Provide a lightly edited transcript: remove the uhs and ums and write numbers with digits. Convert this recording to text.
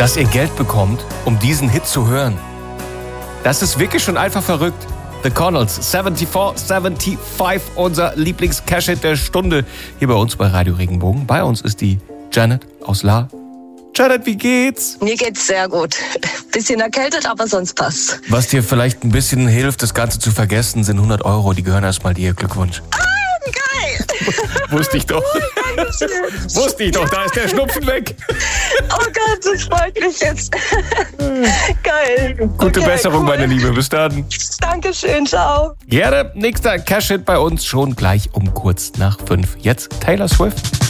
dass ihr Geld bekommt, um diesen Hit zu hören. Das ist wirklich schon einfach verrückt. The Connells, 7475, unser Lieblings-Cash-Hit der Stunde hier bei uns bei Radio Regenbogen. Bei uns ist die Janet aus La. Janet, wie geht's? Mir geht's sehr gut. Bisschen erkältet, aber sonst passt. Was dir vielleicht ein bisschen hilft, das Ganze zu vergessen, sind 100 €. Die gehören erstmal dir. Glückwunsch. Geil! Wusste ich doch. Wusste ich doch, da ist der Schnupfen weg. Oh Gott, das freut mich jetzt. Geil. Gute Besserung, meine Liebe. Bis dann. Dankeschön, ciao. Gerne. Nächster Cash-Hit bei uns schon gleich um kurz nach 5. Jetzt Taylor Swift.